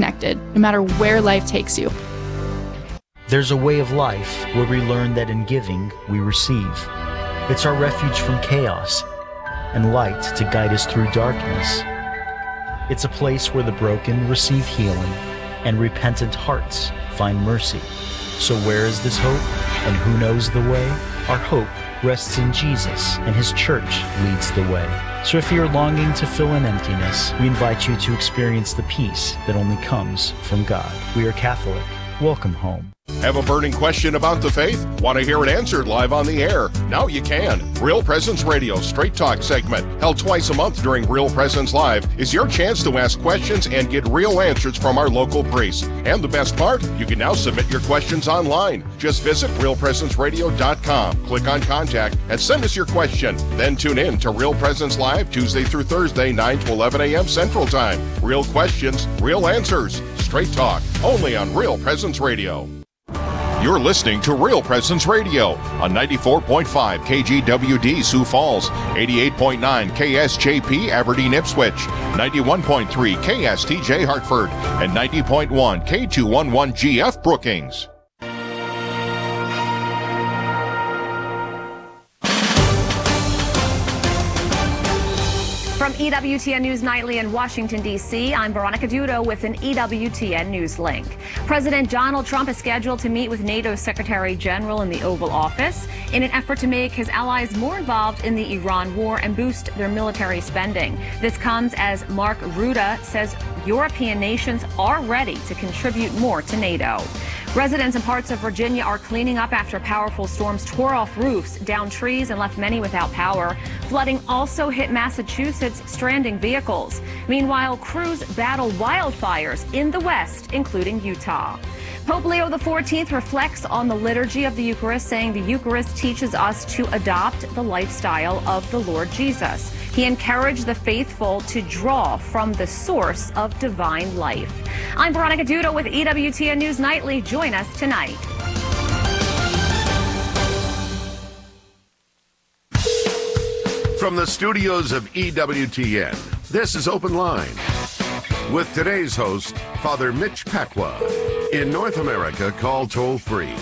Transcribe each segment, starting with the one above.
connected, no matter where life takes you. There's a way of life where we learn that in giving, we receive. It's our refuge from chaos and light to guide us through darkness. It's a place where the broken receive healing and repentant hearts find mercy. So where is this hope, and who knows the way? Our hope rests in Jesus, and His church leads the way. So if you're longing to fill an emptiness, we invite you to experience the peace that only comes from God. We are Catholic. Welcome home. Have a burning question about the faith? Want to hear it answered live on the air? Now you can. Real Presence Radio Straight Talk segment, held twice a month during Real Presence Live, is your chance to ask questions and get real answers from our local priests. And the best part, you can now submit your questions online. Just visit realpresenceradio.com, click on Contact, and send us your question. Then tune in to Real Presence Live Tuesday through Thursday, 9 to 11 a.m. Central Time. Real questions, real answers. Straight Talk, only on Real Presence Radio. You're listening to Real Presence Radio on 94.5 KGWD Sioux Falls, 88.9 KSJP Aberdeen Ipswich, 91.3 KSTJ Hartford, and 90.1 K211GF Brookings. From EWTN News Nightly in Washington, D.C., I'm Veronica Dudo with an EWTN News link. President Donald Trump is scheduled to meet with NATO's Secretary General in the Oval Office in an effort to make his allies more involved in the Iran war and boost their military spending. This comes as Mark Rutte says European nations are ready to contribute more to NATO. Residents in parts of Virginia are cleaning up after powerful storms tore off roofs, downed trees, and left many without power. Flooding also hit Massachusetts, stranding vehicles. Meanwhile, crews battle wildfires in the West, including Utah. Pope Leo XIV reflects on the liturgy of the Eucharist, saying the Eucharist teaches us to adopt the lifestyle of the Lord Jesus. He encouraged the faithful to draw from the source of divine life. I'm Veronica Dudo with EWTN News Nightly. Join us tonight. From the studios of EWTN, this is Open Line with today's host, Father Mitch Pacwa. In North America, call toll-free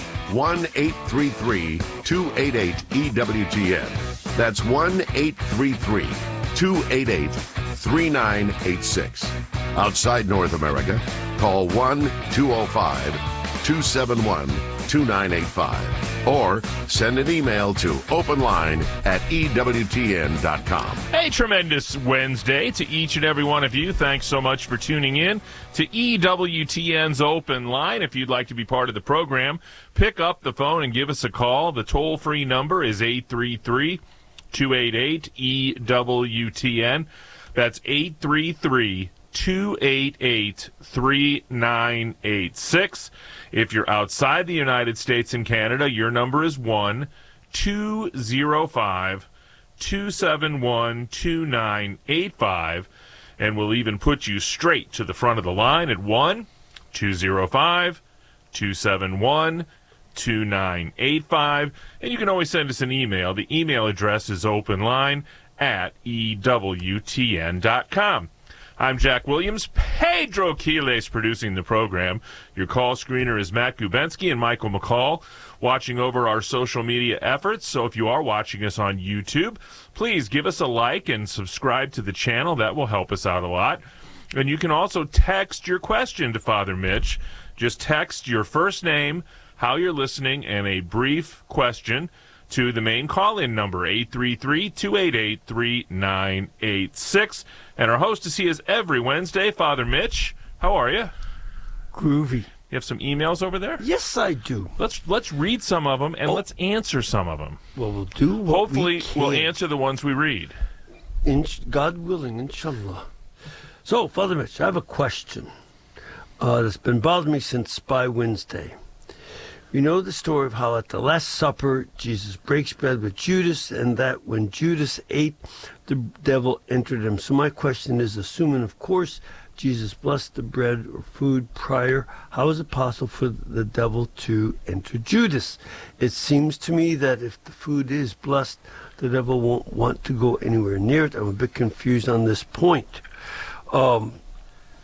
1-833-288-EWTN. That's 1-833-288-3986. Outside North America, call 1-205-271-2985. Or send an email to openline@EWTN.com. A tremendous Wednesday to each and every one of you. Thanks so much for tuning in to EWTN's Open Line. If you'd like to be part of the program, pick up the phone and give us a call. The toll-free number is 833-288-EWTN. That's 833-288-3986. If you're outside the United States and Canada, your number is 1-205-271-2985, and we'll even put you straight to the front of the line at 1-205-271-2985, and you can always send us an email. The email address is openline@EWTN.com. I'm Jack Williams. Pedro Quiles producing the program. Your call screener is Matt Gubensky and Michael McCall watching over our social media efforts. So if you are watching us on YouTube, please give us a like and subscribe to the channel. That will help us out a lot. And you can also text your question to Father Mitch. Just text your first name, how you're listening, and a brief question to the main call-in number, 833-288-3986. And our hostess, he is every Wednesday, Father Mitch. How are you? Groovy. You have some emails over there? Yes, I do. Let's read some of them, and let's answer some of them. Well, we'll do what Hopefully, we'll answer the ones we read. God willing, inshallah. So, Father Mitch, I have a question that's been bothering me since Spy Wednesday. We know the story of how at the Last Supper, Jesus breaks bread with Judas, and that when Judas ate, the devil entered him. So my question is, assuming, of course, Jesus blessed the bread or food prior, how is it possible for the devil to enter Judas? It seems to me that if the food is blessed, the devil won't want to go anywhere near it. I'm a bit confused on this point.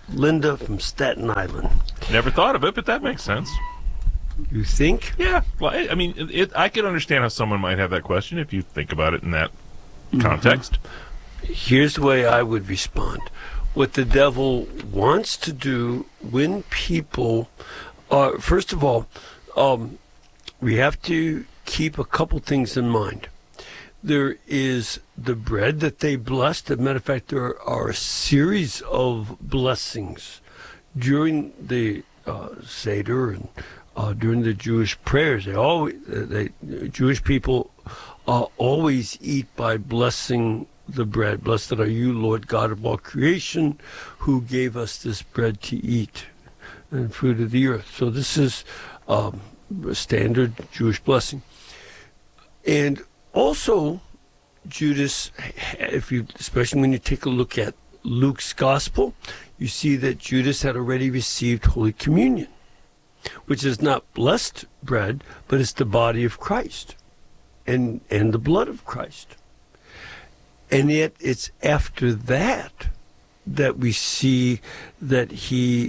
Linda from Staten Island. Never thought of it, but that makes sense. You think? Yeah. Well, I mean, I can understand how someone might have that question if you think about it in that context. Here's the way I would respond. What the devil wants to do when people, first of all, we have to keep a couple things in mind. There is the bread that they blessed. As a matter of fact, there are a series of blessings during the Seder and during the Jewish prayers. Jewish people always eat by blessing the bread. Blessed are you, Lord God of all creation, who gave us this bread to eat and fruit of the earth. So this is a standard Jewish blessing. And also, Judas, especially when you take a look at Luke's gospel, you see that Judas had already received Holy Communion, which is not blessed bread, but it's the body of Christ and the blood of Christ. And yet it's after that we see that he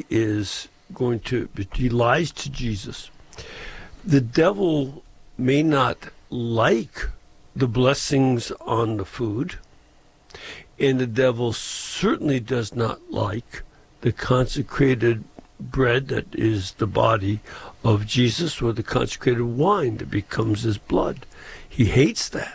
lies to Jesus. The devil may not like the blessings on the food, and the devil certainly does not like the consecrated bread that is the body of Jesus, or the consecrated wine that becomes his blood. He hates that.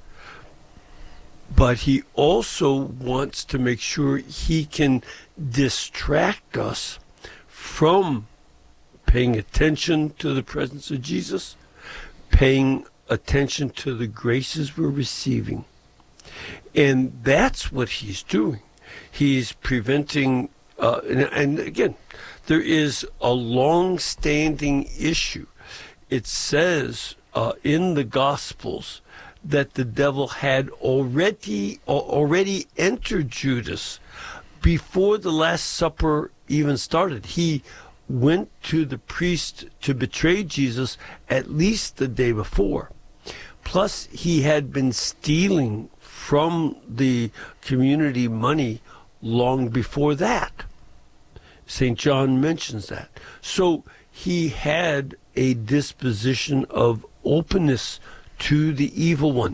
But he also wants to make sure he can distract us from paying attention to the presence of Jesus, paying attention to the graces we're receiving. And that's what he's doing. He's preventing, and again, there is a long-standing issue. It says in the Gospels that the devil had already entered Judas before the Last Supper even started. He went to the priest to betray Jesus at least the day before. Plus, he had been stealing from the community money long before that. St. John mentions that. So he had a disposition of openness to the evil one.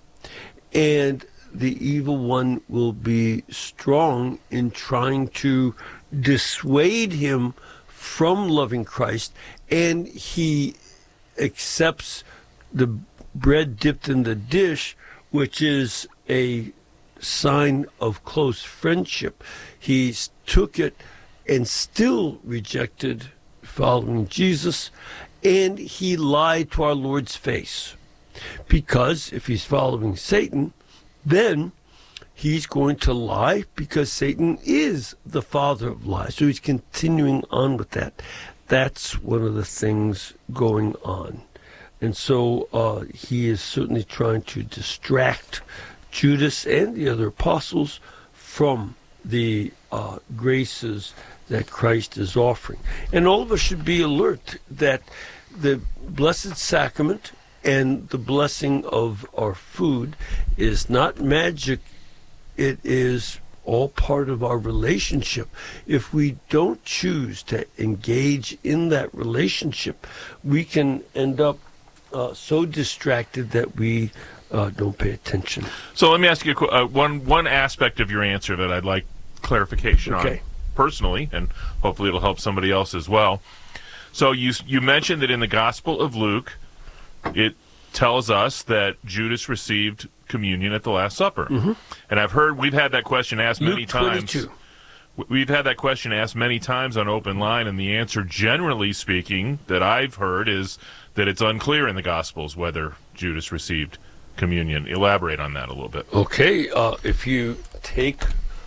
And the evil one will be strong in trying to dissuade him from loving Christ, and he accepts the bread dipped in the dish, which is a sign of close friendship. He took it and still rejected following Jesus, and he lied to our Lord's face. Because if he's following Satan, then he's going to lie, because Satan is the father of lies. So he's continuing on with that. That's one of the things going on. And so he is certainly trying to distract Judas and the other apostles from the graces that Christ is offering. And all of us should be alert that the Blessed Sacrament and the blessing of our food is not magic. It is all part of our relationship. If we don't choose to engage in that relationship, we can end up so distracted that we don't pay attention. So let me ask you one aspect of your answer that I'd like clarification on personally, and hopefully it'll help somebody else as well. So you mentioned that in the Gospel of Luke, it tells us that Judas received communion at the Last Supper. Mm-hmm. And we've had that question asked many times. We've had that question asked many times on Open Line, and the answer, generally speaking, that I've heard is that it's unclear in the Gospels whether Judas received communion. Elaborate on that a little bit. Okay, if you take,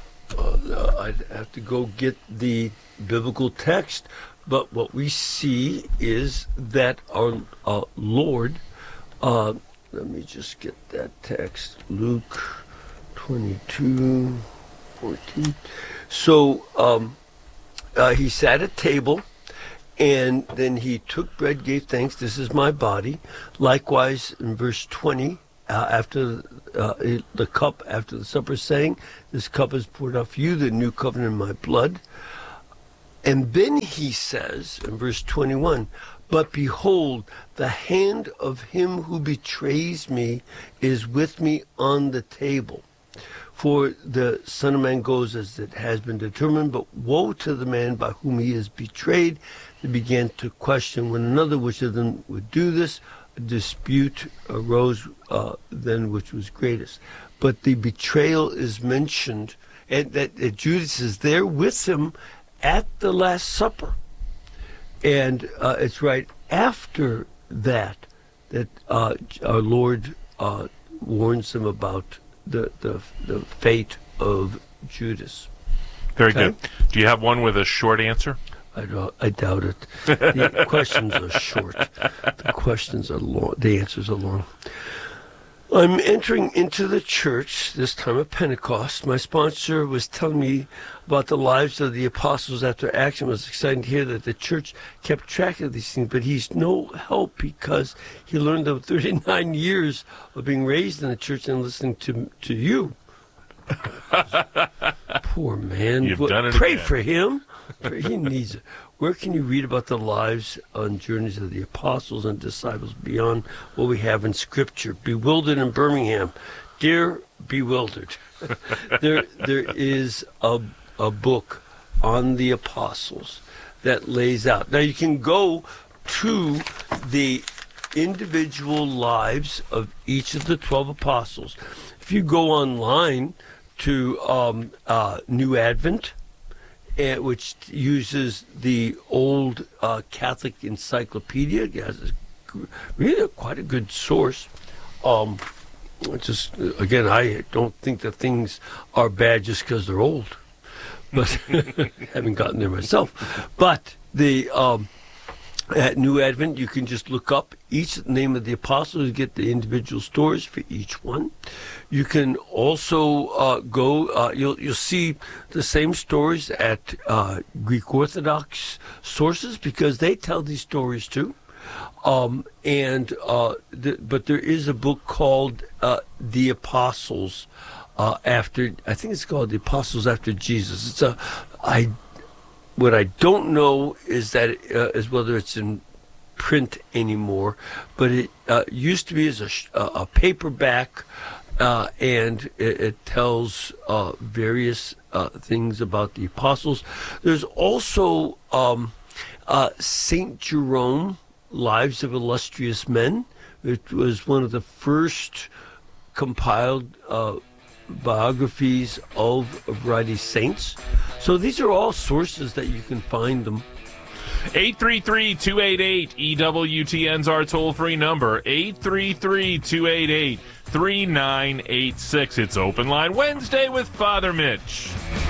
I'd have to go get the biblical text, but what we see is that our Lord, let me just get that text, Luke 22:14. So he sat at table, and then he took bread, gave thanks. This is my body. Likewise, in verse 20, after the cup, after the supper, saying, "This cup is poured out for you, the new covenant in my blood." And then he says in verse 21, but behold, the hand of him who betrays me is with me on the table. For the Son of Man goes as it has been determined, but woe to the man by whom he is betrayed. They began to question one another which of them would do this. A dispute arose then which was greatest. But the betrayal is mentioned, and that Judas is there with him at the Last Supper. And it's right after that our Lord warns them about the fate of Judas. Very good. Do you have one with a short answer? I doubt it. The questions are short. The questions are long. The answers are long. I'm entering into the church this time of Pentecost. My sponsor was telling me about the lives of the apostles after Acts. It was exciting to hear that the church kept track of these things, but he's no help because he learned of 39 years of being raised in the church and listening to you. Poor man. You've done it Pray again. for him. He needs it. Where can you read about the lives and journeys of the apostles and disciples beyond what we have in Scripture? Bewildered in Birmingham. Dear Bewildered, there is a book on the apostles that lays out. Now you can go to the individual lives of each of the 12 apostles. If you go online to New Advent, which uses the old Catholic Encyclopedia. It has really quite a good source. Just again, I don't think that things are bad just because they're old, but haven't gotten there myself. But the at New Advent, you can just look up each name of the apostles, get the individual stories for each one. You can also go, you'll see the same stories at Greek Orthodox sources because they tell these stories too. But there is a book called The Apostles after, I think it's called The Apostles After Jesus. What I don't know is that is whether it's in print anymore, but it used to be as a paperback, and it tells various things about the apostles. There's also St. Jerome, Lives of Illustrious Men. It was one of the first compiled biographies of a variety of saints. So these are all sources that you can find them. 833-288-EWTN's our toll-free number. 833-288-3986. It's Open Line Wednesday with Father Mitch.